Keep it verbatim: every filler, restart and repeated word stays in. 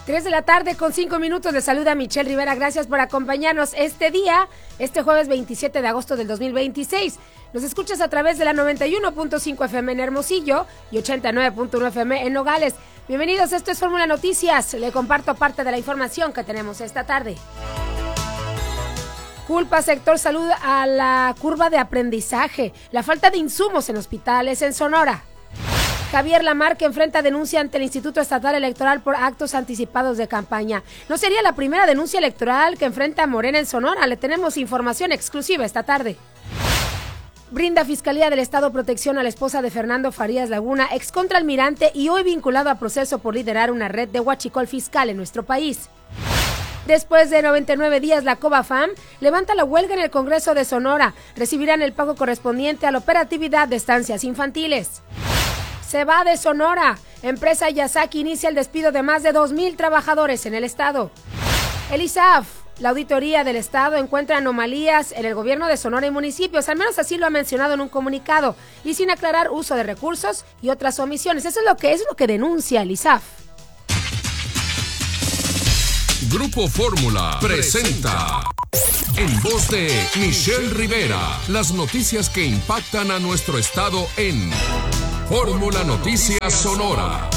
tres de la tarde con cinco minutos. Les saluda Michelle Rivera. Gracias por acompañarnos este día, este jueves veintisiete de agosto del dos mil veintiséis. Nos escuchas a través de la noventa y uno punto cinco F M en Hermosillo y ochenta y nueve punto uno F M en Nogales. Bienvenidos, esto es Fórmula Noticias. Le comparto parte de la información que tenemos esta tarde. Culpa sector salud a la curva de aprendizaje. La falta de insumos en hospitales en Sonora. Javier Lamarque enfrenta denuncia ante el Instituto Estatal Electoral por actos anticipados de campaña. No sería la primera denuncia electoral que enfrenta a Morena en Sonora. Le tenemos información exclusiva esta tarde. Brinda Fiscalía del Estado protección a la esposa de Fernando Farías Laguna, ex contraalmirante y hoy vinculado a proceso por liderar una red de huachicol fiscal en nuestro país. Después de noventa y nueve días, la COBAFAM levanta la huelga en el Congreso de Sonora. Recibirán el pago correspondiente a la operatividad de estancias infantiles. Se va de Sonora. Empresa Yasaki inicia el despido de más de dos mil trabajadores en el estado. El I S A F, la Auditoría del Estado, encuentra anomalías en el gobierno de Sonora y municipios. Al menos así lo ha mencionado en un comunicado. Y sin aclarar uso de recursos y otras omisiones. Eso es lo que, eso es lo que denuncia el I S A F. Grupo Fórmula presenta, en voz de Michelle Rivera, las noticias que impactan a nuestro estado en Fórmula Noticias Sonora.